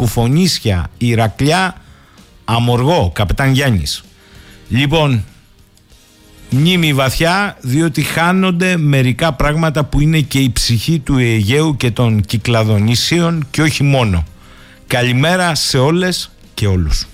Κουφονίσια, Ηρακλιά, Αμοργό, Καπετάν Γιάννης. Λοιπόν, μνήμη βαθιά, διότι χάνονται μερικά πράγματα που είναι και η ψυχή του Αιγαίου και των Κυκλαδονήσιων και όχι μόνο. Καλημέρα σε όλες και όλους.